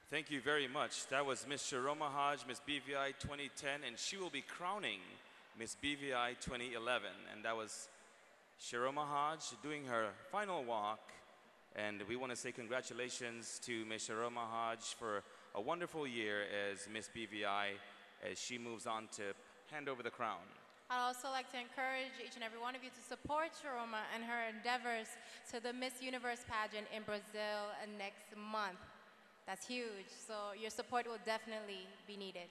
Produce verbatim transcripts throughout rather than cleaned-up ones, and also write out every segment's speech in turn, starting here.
Thank you very much. That was Miss Sharoma Hodge, Miss B V I twenty ten, and she will be crowning Miss B V I twenty eleven. And that was Sharoma Hodge doing her final walk. And we want to say congratulations to Miss Sharoma Hodge for a wonderful year as Miss B V I as she moves on to hand over the crown. I'd also like to encourage each and every one of you to support Sharoma and her endeavors to the Miss Universe pageant in Brazil next month. That's huge, so your support will definitely be needed.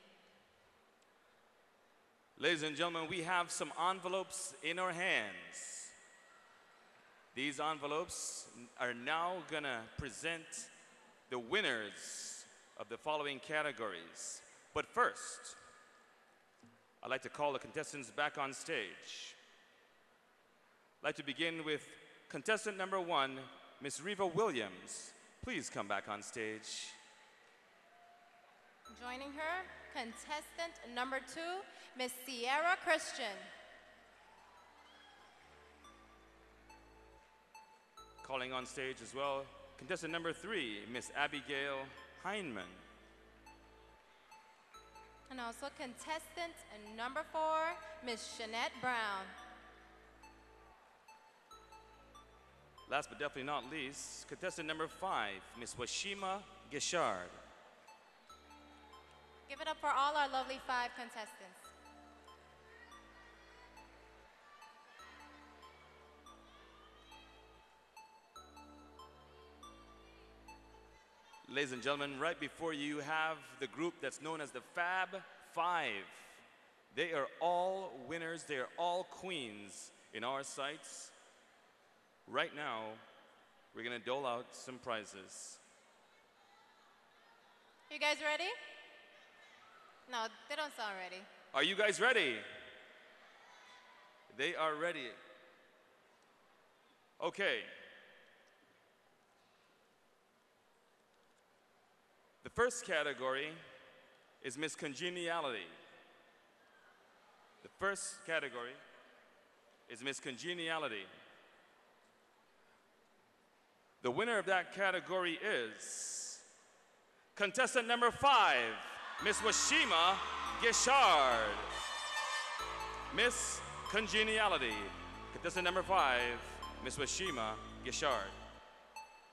Ladies and gentlemen, we have some envelopes in our hands. These envelopes are now gonna present the winners of the following categories. But first, I'd like to call the contestants back on stage. I'd like to begin with contestant number one, Miss Reva Williams. Please come back on stage. Joining her, contestant number two, Miss Sierra Christian. Calling on stage as well, contestant number three, Miss Abigail Heineman. And also contestant number four, Miss Shanette Brown. Last but definitely not least, contestant number five, Miss Washima Gishard. Give it up for all our lovely five contestants. Ladies and gentlemen, right before you have the group that's known as the Fab Five. They are all winners, they are all queens in our sights. Right now, we're gonna dole out some prizes. You guys ready? No, they don't sound ready. Are you guys ready? They are ready. Okay. The first category is Miss Congeniality. The first category is Miss Congeniality. The winner of that category is contestant number five, Miss Washima Gishard. Miss Congeniality. Contestant number five, Miss Washima Gishard.